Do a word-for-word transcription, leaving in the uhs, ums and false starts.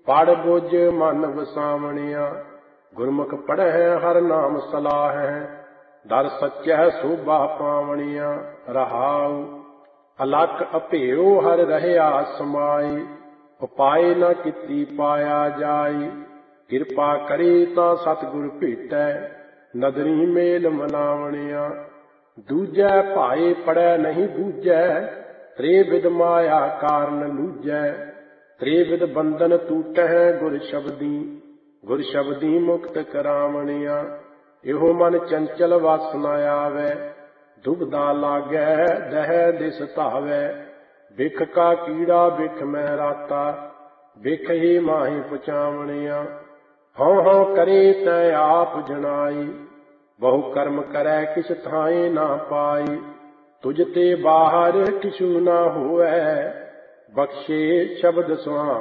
ਪੜ ਬੁਝ ਮਨ ਵਸਾਵਣਿਆ। ਗੁਰਮੁਖ ਪੜ੍ਹੈ ਹਰ ਨਾਮ ਸਲਾਹੈ, ਦਰ ਸੱਚੈ ਸੋਭਾ ਪਾਵਣਿਆ। ਰਹਾਉ ਅਲਖ ਅਭੇਉ ਹਰ ਰਹਿਆ ਸਮਾਈ, ਉਪਾਇ ਨ ਕੀਤੀ ਪਾਇਆ ਜਾਈ। ਕਿਰਪਾ ਕਰੀ ਤਾਂ ਸਤਿਗੁਰ ਭੇਟੈ, ਨਦਰੀ ਮੇਲ ਮਲਾਵਣਿਆ। ਦੂਜੈ ਭਾਏ ਪੜੈ ਨਹੀਂ ਬੂਝੈ, ਤ੍ਰਿਵਿਧ ਮਾਇਆ ਕਾਰਨ ਲੂਝੈ। ਤ੍ਰਿਵਿਧ ਬੰਧਨ ਟੂਟਹਿ ਗੁਰ ਸ਼ਬਦੀ, ਗੁਰ ਸ਼ਬਦੀ ਮੁਕਤ ਕਰਾਵਣਿਆ। ਇਹੋ ਮਨ ਚੰਚਲ ਵਸ ਨ ਆਵੈ, ਦੁਬਦਾ ਲਾਗੈ ਦਹਿ ਦਿਸ ਧਾਵੈ। ਬਿਖ ਕਾ ਕੀੜਾ ਬਿਖ ਮੈਂ ਰਾਤਾ, ਬਿਖ ਹੀ ਮਾਹੀ ਪੁਚਾਵਣਿਆ। ਹਉ ਹਉ ਕਰੇ ਤੈ ਆਪ ਜਣਾਈ, ਬਹੁ ਕਰਮ ਕਰੈ ਕਿਛ ਥਾਏ ਨਾ ਪਾਈ। ਤੁਝ ਤੇ ਬਾਹਰ ਕਿਛੂ ਨਾ ਹੋਵੈ, ਬਖਸ਼ੇ ਸ਼ਬਦ ਸੁਹਾਵ